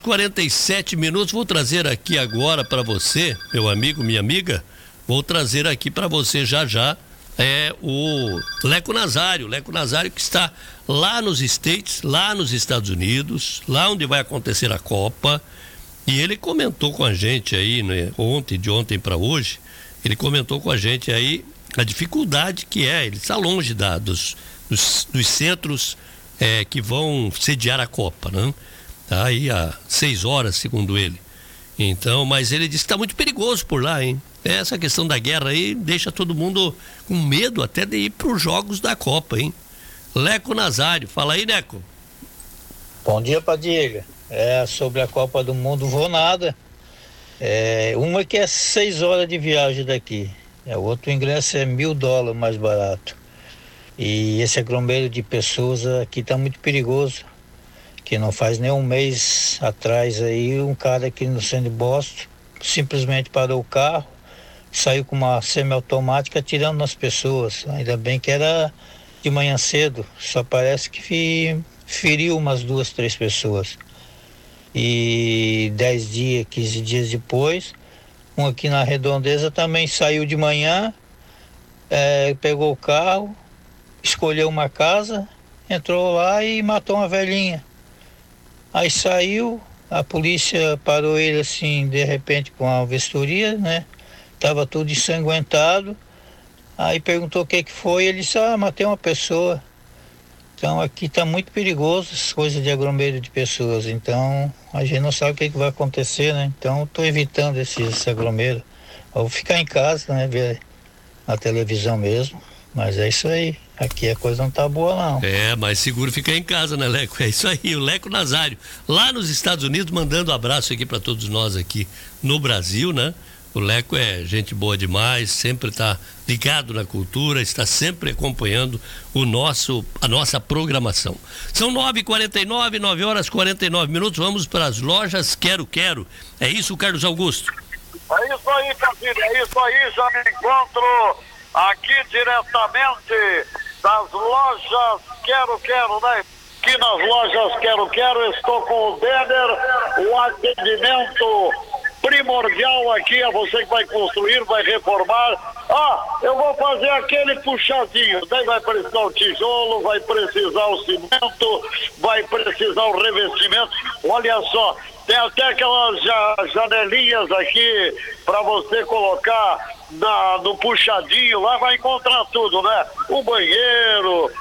47 minutos, vou trazer aqui agora para você, meu amigo, minha amiga, vou trazer aqui para você já o Leco Nazário que está lá nos States, lá nos Estados Unidos, lá onde vai acontecer a Copa, e ele comentou com a gente aí, né, de ontem para hoje, ele comentou com a gente aí a dificuldade que ele está longe dos centros que vão sediar a Copa, né? Tá aí há 6 horas, segundo ele. Então, mas ele disse que está muito perigoso por lá, hein? Essa questão da guerra aí deixa todo mundo com medo até de ir para os jogos da Copa, hein? Leco Nazário, fala aí, Leco. Bom dia, Padilha. Sobre a Copa do Mundo, vou nada. Uma que é 6 horas de viagem daqui. O outro ingresso é $1.000 mais barato. E esse aglomero de pessoas aqui está muito perigoso. Que não faz nem um mês atrás aí, um cara aqui no centro de Boston simplesmente parou o carro, saiu com uma semiautomática atirando nas pessoas. Ainda bem que era de manhã cedo, só parece que feriu umas 2, 3 pessoas. E 10 dias, 15 dias depois, um aqui na Redondeza também saiu de manhã, pegou o carro, escolheu uma casa, entrou lá e matou uma velhinha. Aí saiu, a polícia parou ele assim, de repente com a vistoria, né? Tava tudo ensanguentado. Aí perguntou o que foi, ele disse, matei uma pessoa. Então aqui tá muito perigoso, as coisas de aglomero de pessoas. Então a gente não sabe o que vai acontecer, né? Então tô evitando esse aglomero. Vou ficar em casa, né? Ver na televisão mesmo. Mas é isso aí. Aqui a coisa não tá boa, não. Mais seguro ficar em casa, né, Leco? É isso aí, o Leco Nazário, lá nos Estados Unidos, mandando um abraço aqui para todos nós aqui no Brasil, né? O Leco é gente boa demais, sempre está ligado na cultura, está sempre acompanhando a nossa programação. São 9h49, 9h49, vamos para as lojas Quero Quero. É isso, Carlos Augusto? É isso aí, Casilha, é isso aí, já me encontro aqui diretamente das lojas Quero Quero, né? Aqui nas lojas Quero Quero, estou com o Denner, o atendimento primordial aqui é você que vai construir, vai reformar. Eu vou fazer aquele puxadinho, daí vai precisar o tijolo, vai precisar o cimento, vai precisar o revestimento. Olha só, tem até aquelas janelinhas aqui para você colocar no puxadinho, lá vai encontrar tudo, né? O banheiro,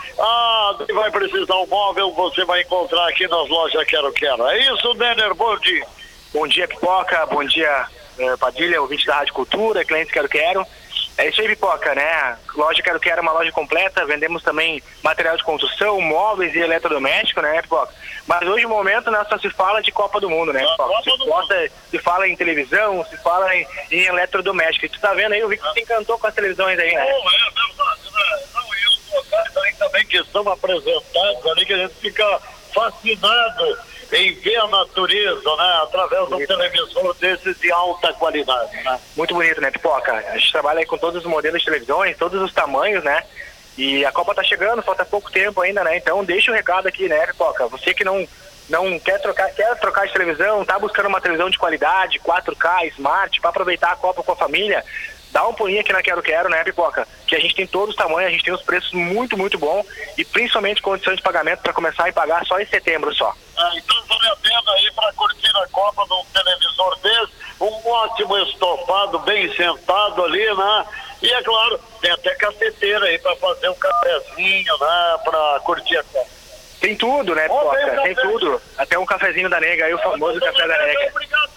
vai precisar um móvel, você vai encontrar aqui nas lojas Quero Quero. É isso, Denner, bom dia. Bom dia, Pipoca, bom dia, Padilha, ouvinte da Rádio Cultura, clientes Quero Quero. É isso aí, Pipoca, né? Loja Quero Quero é uma loja completa, vendemos também material de construção, móveis e eletrodoméstico, né, Pipoca? Mas hoje, no momento, né, só se fala de Copa do Mundo, né, Pipoca? Se fala em televisão, se fala em eletrodoméstico. E tu tá vendo aí, eu vi que tu se encantou com as televisões aí, né? É verdade, né? Não, e os locais aí também que são apresentados ali, que a gente fica fascinado em ver a natureza, né? Através de um televisor desses de alta qualidade, né? Muito bonito, né, Pipoca? A gente trabalha aí com todos os modelos de televisões, todos os tamanhos, né? E a Copa tá chegando, falta pouco tempo ainda, né? Então deixa o recado aqui, né, Pipoca? Você que não quer trocar de televisão, tá buscando uma televisão de qualidade, 4K, Smart, para aproveitar a Copa com a família, dá um pulinho aqui na Quero Quero, né, Pipoca? Que a gente tem todos os tamanhos, a gente tem os preços muito, muito bons e principalmente condições de pagamento para começar a pagar só em setembro só. Então vale a pena aí para curtir a Copa num televisor desse, um ótimo estofado bem sentado ali, né? E é claro, tem até cafeteira aí para fazer um cafezinho, né? Para curtir a Copa. Tem tudo, né, Pipoca? Tem tudo. Até um cafezinho da nega aí, o famoso café da nega. Obrigado,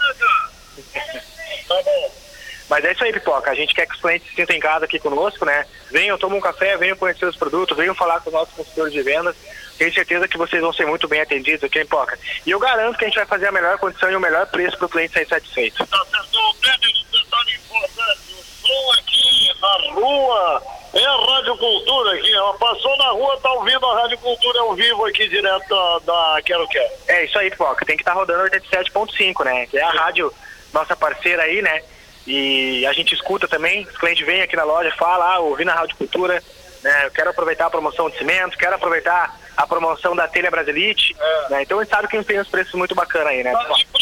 nega. Tá bom. Mas é isso aí, Pipoca. A gente quer que os clientes se sintam em casa aqui conosco, né? Venham, tomem um café, venham conhecer os produtos, venham falar com os nossos consultores de vendas. Tenho certeza que vocês vão ser muito bem atendidos aqui, Pipoca. E eu garanto que a gente vai fazer a melhor condição e o melhor preço para o cliente sair satisfeito. Tá certo, detalhe importante. O som aqui na rua é a Rádio Cultura aqui. Ela passou na rua, tá ouvindo a Rádio Cultura ao vivo aqui direto da Quero Quero. É isso aí, Pipoca. Tem que estar rodando 87.5, né? Que é a rádio nossa parceira aí, né? E a gente escuta também, os clientes vêm aqui na loja, falam, ouvi na Rádio Cultura, né? Eu quero aproveitar a promoção de cimento, quero aproveitar a promoção da Telha Brasilite, né? Então a gente sabe que tem uns preços muito bacanas aí, né?